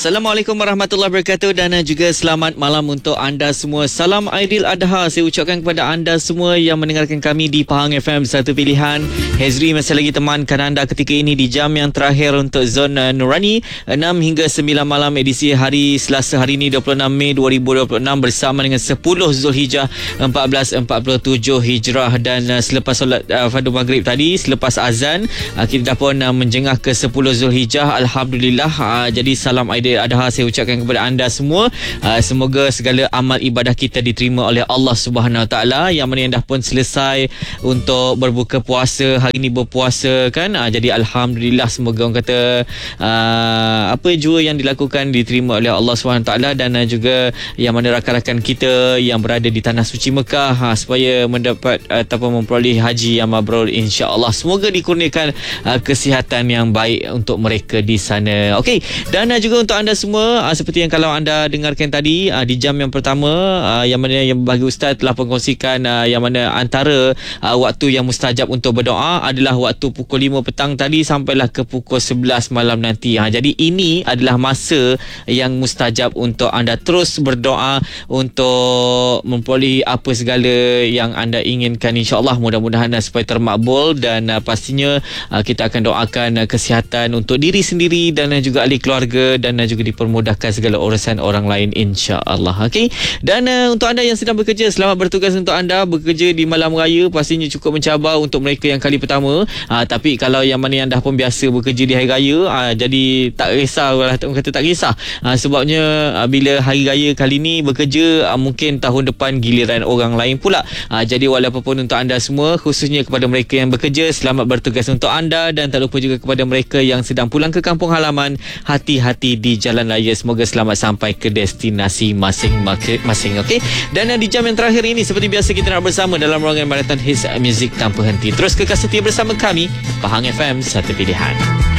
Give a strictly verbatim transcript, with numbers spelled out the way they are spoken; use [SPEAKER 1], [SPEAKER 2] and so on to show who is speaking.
[SPEAKER 1] Assalamualaikum warahmatullahi wabarakatuh dan juga selamat malam untuk anda semua. Salam Aidil Adha saya ucapkan kepada anda semua yang mendengarkan kami di Pahang F M Satu Pilihan. Hezri masih lagi temankan anda ketika ini di jam yang terakhir untuk Zona Nurani enam hingga sembilan malam edisi hari Selasa hari ini dua puluh enam Mei dua ribu dua puluh enam bersama dengan sepuluh Zulhijjah seribu empat ratus empat puluh tujuh Hijrah. Dan uh, selepas solat uh, fardu maghrib tadi, selepas azan, uh, kita dah pun uh, menjengah ke sepuluh Zulhijjah. Alhamdulillah. Uh, jadi salam Aidil Adha saya ucapkan kepada anda semua. Uh, semoga segala amal ibadah kita diterima oleh Allah Subhanahu Wa Taala. Yang mana yang dah pun selesai untuk berbuka puasa, hari ini berpuasa kan. Uh, jadi alhamdulillah, semoga orang kata uh, apa jua yang dilakukan diterima oleh Allah Subhanahu Wa Taala. Dan uh, juga yang mana rakan-rakan kita yang berada di tanah suci Mekah, uh, supaya mendapat uh, ataupun memperoleh haji yang mabrur, insya-Allah. Semoga dikurniakan uh, kesihatan yang baik untuk mereka di sana. Okey, dan uh, juga untuk anda semua, uh, seperti yang kalau anda dengarkan tadi uh, di jam yang pertama, uh, yang mana yang bagi Ustaz telah mengkongsikan uh, yang mana antara uh, waktu yang mustajab untuk berdoa adalah waktu pukul lima petang tadi sampailah ke pukul sebelas malam nanti. Uh, jadi ini adalah masa yang mustajab untuk anda terus berdoa untuk memperoleh apa segala yang anda inginkan, insya-Allah. Mudah-mudahan uh, supaya termakbul dan uh, pastinya uh, kita akan doakan uh, kesihatan untuk diri sendiri dan uh, juga ahli keluarga, dan uh, juga dipermudahkan segala urusan orang lain, insya-Allah. Okey. Dan uh, untuk anda yang sedang bekerja, selamat bertugas untuk anda bekerja di malam raya. Pastinya cukup mencabar untuk mereka yang kali pertama. Uh, tapi kalau yang mana yang dah pun biasa bekerja di hari raya, uh, jadi tak risaulah, tak kata tak risau. Uh, sebabnya uh, bila hari raya kali ni bekerja, uh, mungkin tahun depan giliran orang lain pula. Uh, jadi walaupun untuk anda semua, khususnya kepada mereka yang bekerja, selamat bertugas untuk anda. Dan tak lupa juga kepada mereka yang sedang pulang ke kampung halaman, hati-hati di jalan raya. Semoga selamat sampai ke destinasi masing-masing. Okey. Dan uh, di jam yang terakhir ini, seperti biasa, kita nak bersama dalam ruangan Marathon Hits Music Tanpa Henti. Terus kekal setia bersama kami, Pahang F M Satu Pilihan.